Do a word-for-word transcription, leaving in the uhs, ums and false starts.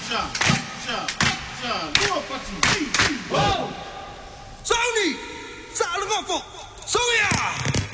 Ja, ja, ja, nur parti. Wow! Saudi! Salut, Soya!